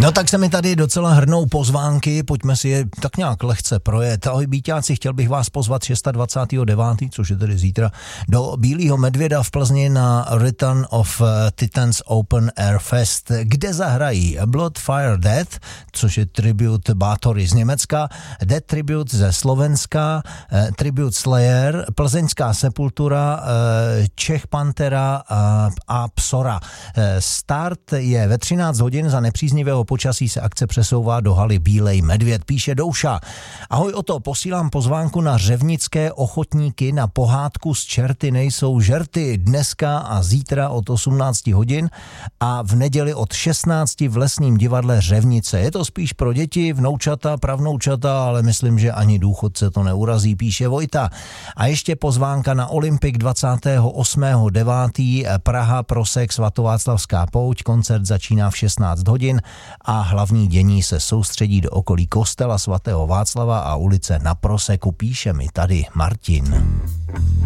No tak se mi tady docela hrnou pozvánky, pojďme si je tak nějak lehce projet. Ahoj Bíťáci, chtěl bych vás pozvat 26.9., což je tedy zítra, do Bílého medvěda v Plzni na Return of Titans Open Air Fest, kde zahrají Blood, Fire, Death, což je tribute Bátory z Německa, Death Tribute ze Slovenska, Tribute Slayer, Plzeňská Sepultura, Czech Pantera a Psora. Start je ve 13 hodin, za nepříznivého počasí se akce přesouvá do haly Bílej medvěd, píše Douša. Ahoj Oto, posílám pozvánku na řevnické ochotníky na pohádku Z čerty nejsou žerty dneska a zítra od 18 hodin a v neděli od 16 v Lesním divadle Řevnice. Je to spíš pro děti, vnoučata, pravnoučata, ale myslím, že ani důchodce to neurazí, píše Vojta. A ještě pozvánka na Olympik 28.9. Praha, Prosek, Svatováclavská pouť, koncert začíná v 16 hodin a hlavní dění se soustředí do okolí kostela svatého Václava a ulice Na Proseku, píše mi tady Martin.